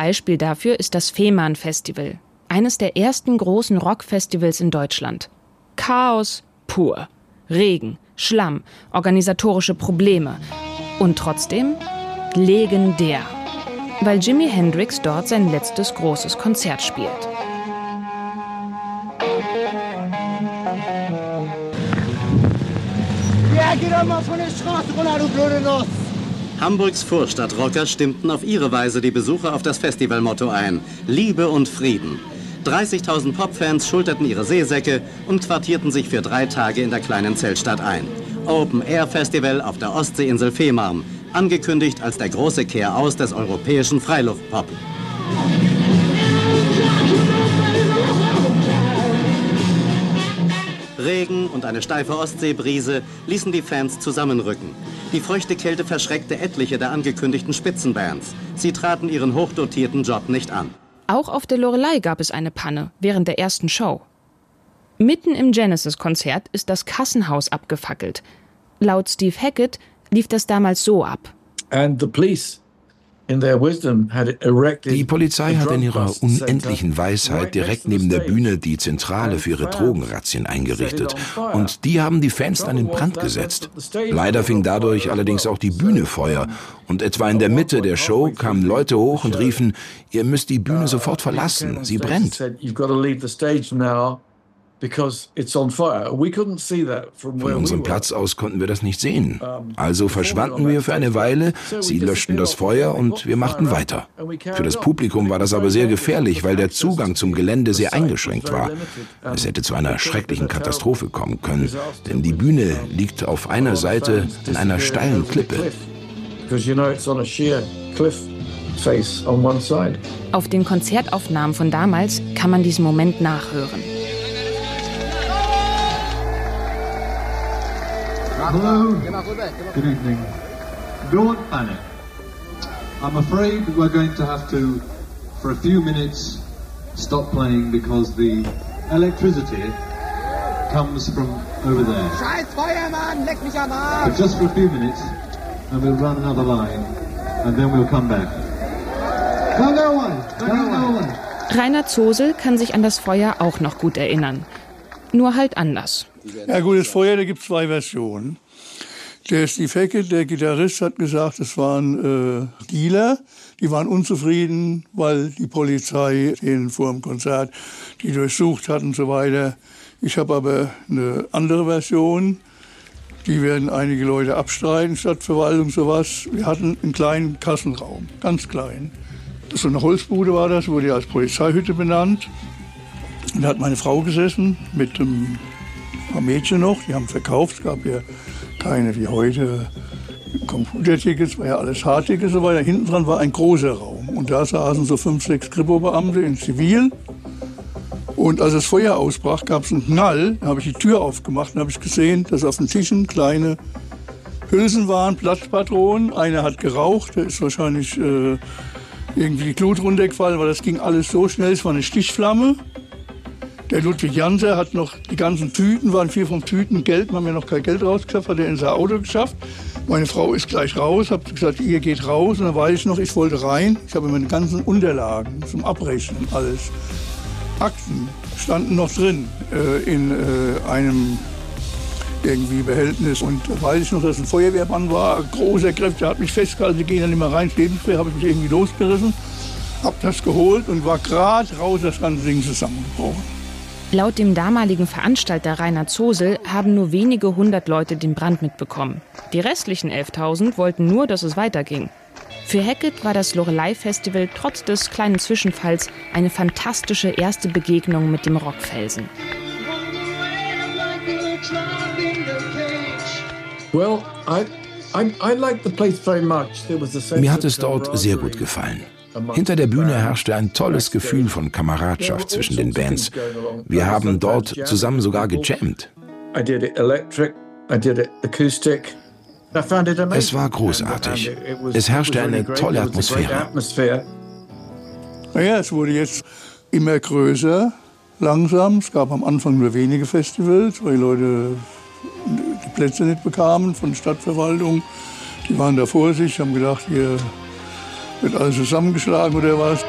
Beispiel dafür ist das Fehmarn-Festival, eines der ersten großen Rockfestivals in Deutschland. Chaos pur. Regen, Schlamm, organisatorische Probleme. Und trotzdem legendär, weil Jimi Hendrix dort sein letztes großes Konzert spielt. Ja, geh doch mal von der Straße runter, du blöde Nuss! Hamburgs Vorstadtrocker stimmten auf ihre Weise die Besucher auf das Festivalmotto ein: Liebe und Frieden. 30.000 Popfans schulterten ihre Seesäcke und quartierten sich für 3 Tage in der kleinen Zeltstadt ein. Open-Air-Festival auf der Ostseeinsel Fehmarn, angekündigt als der große Kehraus des europäischen Freiluftpop. Regen und eine steife Ostseebrise ließen die Fans zusammenrücken. Die feuchte Kälte verschreckte etliche der angekündigten Spitzenbands. Sie traten ihren hochdotierten Job nicht an. Auch auf der Loreley gab es eine Panne während der ersten Show. Mitten im Genesis-Konzert ist das Kassenhaus abgefackelt. Laut Steve Hackett lief das damals so ab. Die Polizei hat in ihrer unendlichen Weisheit direkt neben der Bühne die Zentrale für ihre Drogenrazzien eingerichtet. Und die haben die Fans dann in Brand gesetzt. Leider fing dadurch allerdings auch die Bühne Feuer. Und etwa in der Mitte der Show kamen Leute hoch und riefen, ihr müsst die Bühne sofort verlassen, sie brennt. Von unserem Platz aus konnten wir das nicht sehen. Also verschwanden wir für eine Weile, sie löschten das Feuer und wir machten weiter. Für das Publikum war das aber sehr gefährlich, weil der Zugang zum Gelände sehr eingeschränkt war. Es hätte zu einer schrecklichen Katastrophe kommen können, denn die Bühne liegt auf einer Seite an einer steilen Klippe. Auf den Konzertaufnahmen von damals kann man diesen Moment nachhören. Hello, good evening. Don't panic. I'm afraid we're going to have to, for a few minutes, stop playing because the electricity comes from over there. Scheiß Feuermann, leck mich am Arsch! But just for a few minutes, and we'll run another line, and then we'll come back. Don't go away! Don't go away! Rainer Zosel kann sich an das Feuer auch noch gut erinnern. Nur halt anders. Ja gut, das Feuer, da gibt es 2 Versionen. Der Steve Hackett, der Gitarrist, hat gesagt, es waren Dealer, die waren unzufrieden, weil die Polizei denen vor dem Konzert die durchsucht hat und so weiter. Ich habe aber eine andere Version, die werden einige Leute abstreiten, Stadtverwaltung, sowas. Wir hatten einen kleinen Kassenraum, ganz klein. So eine Holzbude war das, wurde ja als Polizeihütte benannt. Und da hat meine Frau gesessen mit ein paar Mädchen noch, die haben verkauft. Es gab ja keine wie heute Computertickets, war ja alles Hardtickets und so weiter. Hinten dran war ein großer Raum und da saßen so 5, 6 Kripo-Beamte in Zivil. Und als das Feuer ausbrach, gab es einen Knall. Da habe ich die Tür aufgemacht und habe ich gesehen, dass auf den Tischen kleine Hülsen waren, Platzpatronen. Einer hat geraucht, der ist wahrscheinlich irgendwie die Glut runtergefallen, weil das ging alles so schnell, es war eine Stichflamme. Der Ludwig Janser hat noch die ganzen Tüten, waren 4 von Tüten Geld, wir haben ja noch kein Geld rausgeschafft, hat er in sein Auto geschafft. Meine Frau ist gleich raus, habe gesagt, ihr geht raus. Und dann weiß ich noch, ich wollte rein. Ich habe meine ganzen Unterlagen zum Abrechnen, alles. Akten standen noch drin in einem irgendwie Behältnis. Und da weiß ich noch, dass ein Feuerwehrmann war, großer Kräfte, der hat mich festgehalten, die gehen dann nicht mehr rein, Lebenswehr, habe ich mich irgendwie losgerissen, habe das geholt und war gerade raus, das ganze Ding zusammengebrochen. Laut dem damaligen Veranstalter Rainer Zosel haben nur wenige 100 Leute den Brand mitbekommen. Die restlichen 11.000 wollten nur, dass es weiterging. Für Hackett war das Loreley-Festival trotz des kleinen Zwischenfalls eine fantastische erste Begegnung mit dem Rockfelsen. Mir hat es dort sehr gut gefallen. Hinter der Bühne herrschte ein tolles Gefühl von Kameradschaft zwischen den Bands. Wir haben dort zusammen sogar gejammt. Es war großartig. Es herrschte eine tolle Atmosphäre. Naja, es wurde jetzt immer größer, langsam. Es gab am Anfang nur wenige Festivals, weil die Leute die Plätze nicht bekamen von der Stadtverwaltung. Die waren da vorsichtig, haben gedacht, hier wird alles zusammengeschlagen oder was.